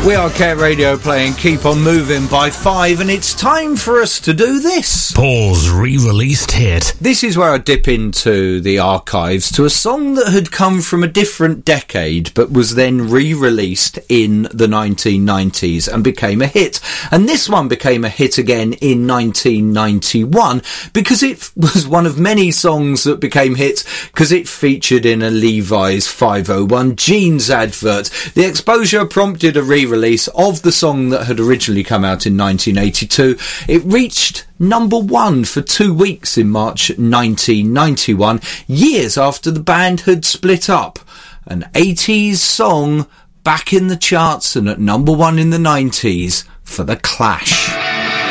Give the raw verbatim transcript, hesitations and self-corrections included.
We are Care Radio playing Keep On Moving by Five, and it's time for us to do this. Paul's re-released hit. This is where I dip into the archives to a song that had come from a different decade but was then re-released in the nineteen nineties and became a hit. And this one became a hit again in nineteen ninety-one because it was one of many songs that became hits because it featured in a Levi's five oh one jeans advert. The exposure prompted a re-release of the song that had originally come out in nineteen eighty-two. It reached number one for two weeks in March nineteen ninety-one, years after the band had split up. An eighties song back in the charts and at number one in the nineties for The Clash.